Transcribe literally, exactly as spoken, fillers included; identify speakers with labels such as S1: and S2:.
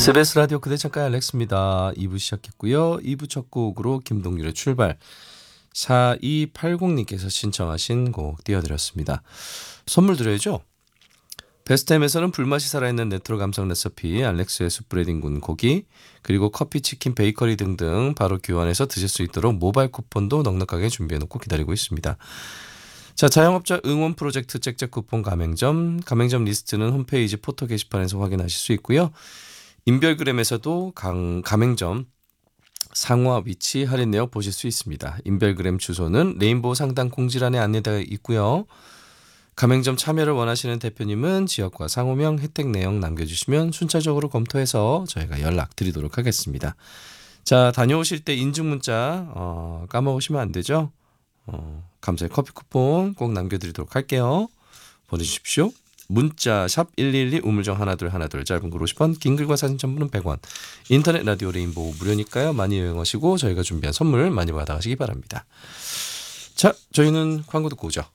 S1: 씨비에스 라디오 그대 작가의 알렉스입니다. 이 부 시작했고요. 이 부 첫 곡으로 김동률의 출발, 사이팔공님께서 신청하신 곡 띄워드렸습니다. 선물 드려야죠. 베스트햄에서는 불맛이 살아있는 레트로 감성 레시피, 알렉스의 숯브레딩군 고기, 그리고 커피, 치킨, 베이커리 등등 바로 교환해서 드실 수 있도록 모바일 쿠폰도 넉넉하게 준비해놓고 기다리고 있습니다. 자, 자영업자 응원 프로젝트 잭잭 쿠폰 가맹점, 가맹점 리스트는 홈페이지 포토 게시판에서 확인하실 수 있고요. 인별그램에서도 강, 가맹점 상호와 위치 할인 내역 보실 수 있습니다. 인별그램 주소는 레인보우 상단 공지란에 안내되어 있고요. 가맹점 참여를 원하시는 대표님은 지역과 상호명, 혜택 내용 남겨주시면 순차적으로 검토해서 저희가 연락드리도록 하겠습니다. 자, 다녀오실 때 인증문자 어, 까먹으시면 안 되죠. 어, 감사의 커피 쿠폰 꼭 남겨드리도록 할게요. 보내주십시오. 문자 샵 일일이 우물정 하나둘 하나둘, 짧은 글 오십 원, 긴 글과 사진 첨부는 백 원. 인터넷 라디오 레인보우 무료니까요. 많이 이용하시고 저희가 준비한 선물 많이 받아가시기 바랍니다. 자, 저희는 광고 듣고 오죠.